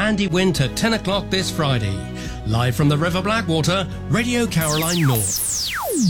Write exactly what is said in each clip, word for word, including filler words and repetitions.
Andy Wint at ten o'clock this Friday. Live from the River Blackwater, Radio Caroline North.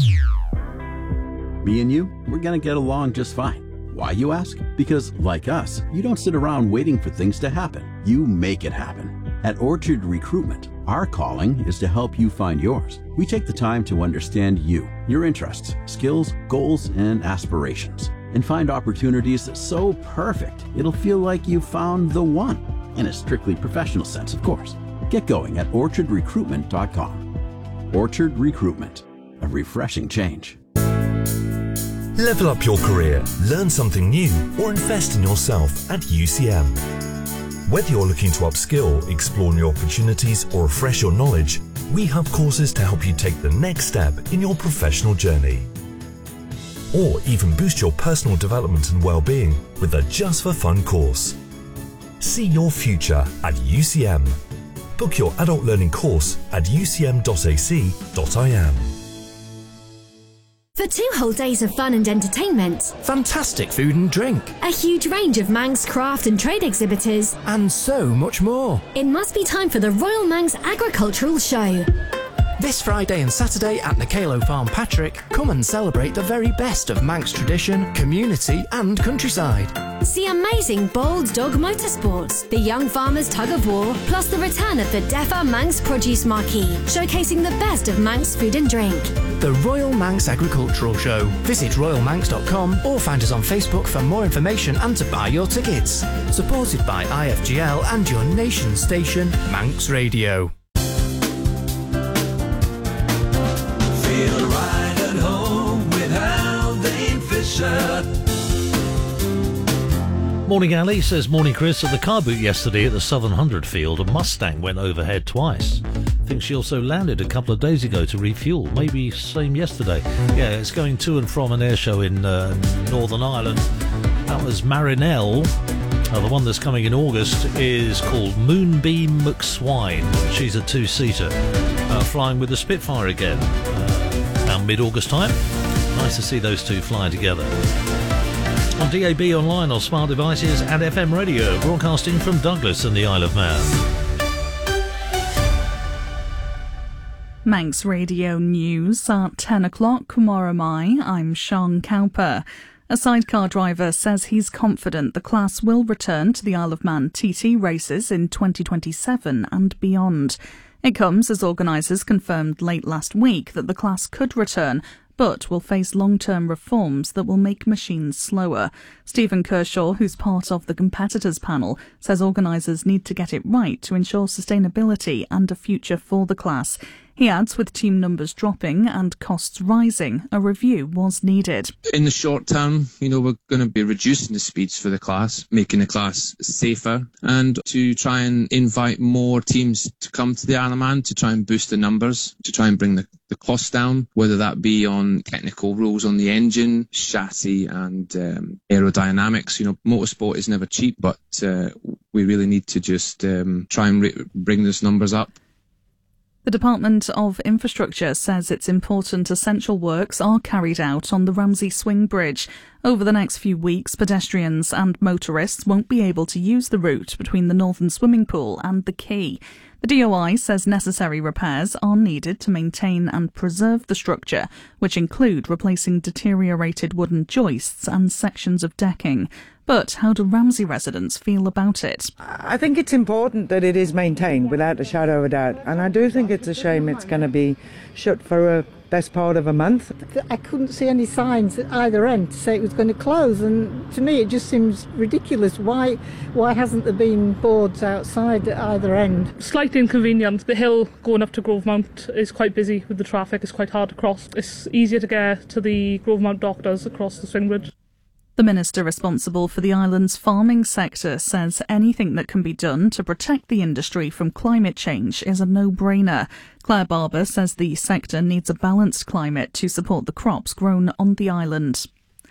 Me and you, we're going to get along just fine. Why, you ask? Because, like us, you don't sit around waiting for things to happen. You make it happen. At Orchard Recruitment, our calling is to help you find yours. We take the time to understand you, your interests, skills, goals, and aspirations, and find opportunities so perfect it'll feel like you found the one, in a strictly professional sense, of course. Get going at orchard recruitment dot com. Orchard Recruitment, a refreshing change. Level up your career, learn something new, or invest in yourself at U C M. Whether you're looking to upskill, explore new opportunities, or refresh your knowledge, we have courses to help you take the next step in your professional journey. Or even boost your personal development and well-being with a Just for Fun course. See your future at U C M. Book your adult learning course at u c m dot a c dot i m. For two whole days of fun and entertainment, fantastic food and drink, a huge range of Manx craft and trade exhibitors, and so much more, it must be time for the Royal Manx Agricultural Show. This Friday and Saturday at Nicalo Farm Patrick, come and celebrate the very best of Manx tradition, community and countryside. See amazing bold dog motorsports, the Young Farmers Tug of War, plus the return of the DEFA Manx Produce Marquee, showcasing the best of Manx food and drink. The Royal Manx Agricultural Show. Visit royal manx dot com or find us on Facebook for more information and to buy your tickets. Supported by I F G L and your nation station, Manx Radio. Feel right at home with Haldane Fisher. Morning, Ali, says morning, Chris. At the car boot yesterday at the Southern Hundred Field, a Mustang went overhead twice. I think she also landed a couple of days ago to refuel. Maybe same yesterday. Yeah, it's going to and from an air show in uh, Northern Ireland. That was Marinelle. Uh, the one that's coming in August is called Moonbeam McSwine. She's a two-seater, uh, flying with the Spitfire again. Uh, around mid-August time. Nice to see those two flying together. On D A B online, on smart devices and F M radio, broadcasting from Douglas and the Isle of Man. Manx Radio News at ten o'clock. Kumara I'm Sean Cowper. A sidecar driver says he's confident the class will return to the Isle of Man T T races in twenty twenty-seven and beyond. It comes as organisers confirmed late last week that the class could return, but will face long-term reforms that will make machines slower. Stephen Kershaw, who's part of the competitors panel, says organisers need to get it right to ensure sustainability and a future for the class. He adds, with team numbers dropping and costs rising, a review was needed. In the short term, you know, we're going to be reducing the speeds for the class, making the class safer, and to try and invite more teams to come to the Isle of Man to try and boost the numbers, to try and bring the, the costs down, whether that be on technical rules on the engine, chassis and um, aerodynamics. You know, motorsport is never cheap, but uh, we really need to just um, try and re- bring those numbers up. The Department of Infrastructure says it's important essential works are carried out on the Ramsey Swing Bridge. Over the next few weeks, pedestrians and motorists won't be able to use the route between the Northern Swimming Pool and the quay. The D O I says necessary repairs are needed to maintain and preserve the structure, which include replacing deteriorated wooden joists and sections of decking. But how do Ramsey residents feel about it? I think it's important that it is maintained without a shadow of a doubt. And I do think it's a shame it's going to be shut for a best part of a month. I couldn't see any signs at either end to say it was going to close. And to me, it just seems ridiculous. Why, why hasn't there been boards outside at either end? Slightly inconvenient. The hill going up to Grovemount is quite busy with the traffic. It's quite hard to cross. It's easier to get to the Grovemount doctors across the Swing Bridge. The minister responsible for the island's farming sector says anything that can be done to protect the industry from climate change is a no-brainer. Claire Barber says the sector needs a balanced climate to support the crops grown on the island.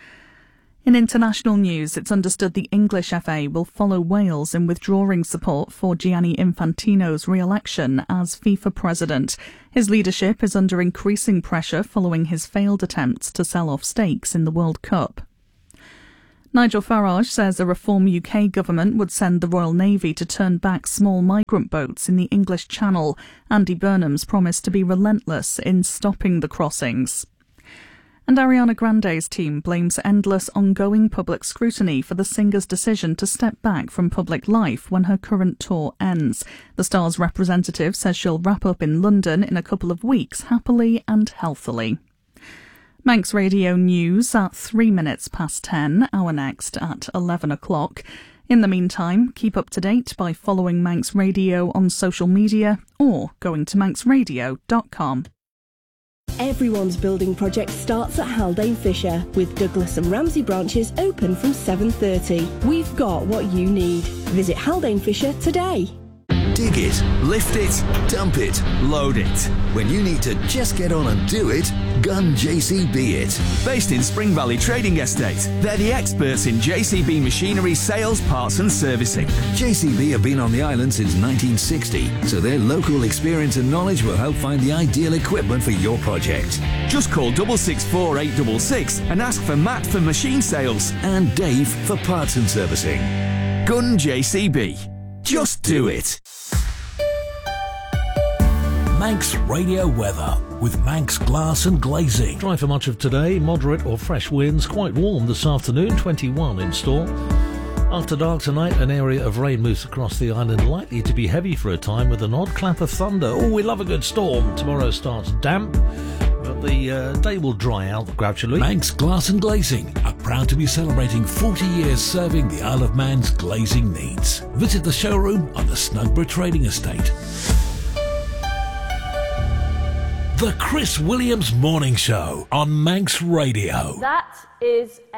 In international news, it's understood the English F A will follow Wales in withdrawing support for Gianni Infantino's re-election as FIFA president. His leadership is under increasing pressure following his failed attempts to sell off stakes in the World Cup. Nigel Farage says a Reform U K government would send the Royal Navy to turn back small migrant boats in the English Channel. Andy Burnham's promised to be relentless in stopping the crossings. And Ariana Grande's team blames endless ongoing public scrutiny for the singer's decision to step back from public life when her current tour ends. The star's representative says she'll wrap up in London in a couple of weeks, happily and healthily. Manx Radio News at three minutes past ten, our next at eleven o'clock. In the meantime, keep up to date by following Manx Radio on social media or going to manx radio dot com. Everyone's building project starts at Haldane Fisher, with Douglas and Ramsey branches open from seven thirty. We've got what you need. Visit Haldane Fisher today. Dig it, lift it, dump it, load it. When you need to just get on and do it, Gun J C B it. Based in Spring Valley Trading Estate, they're the experts in J C B machinery sales, parts and servicing. J C B have been on the island since nineteen sixty, so their local experience and knowledge will help find the ideal equipment for your project. Just call double six four eight six six and ask for Matt for machine sales and Dave for parts and servicing. Gun J C B. Just do it. Manx Radio weather with Manx Glass and Glazing. Dry for much of today, moderate or fresh winds, quite warm this afternoon, twenty-one in store. After dark tonight, an area of rain moves across the island, likely to be heavy for a time with an odd clap of thunder. Oh, we love a good storm. Tomorrow starts damp, but the uh, day will dry out gradually. Manx Glass and Glazing are proud to be celebrating forty years serving the Isle of Man's glazing needs. Visit the showroom on the Snugborough Trading Estate. The Chris Williams Morning Show on Manx Radio. That is